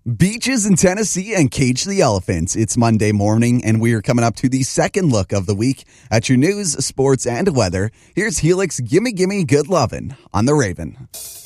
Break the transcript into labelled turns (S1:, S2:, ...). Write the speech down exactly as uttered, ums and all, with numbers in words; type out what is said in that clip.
S1: Beaches in Tennessee and Cage the Elephants. It's Monday morning, and we are coming up to the second look of the week at your news, sports, and weather. Here's Helix Gimme Gimme Good Lovin' on The Raven.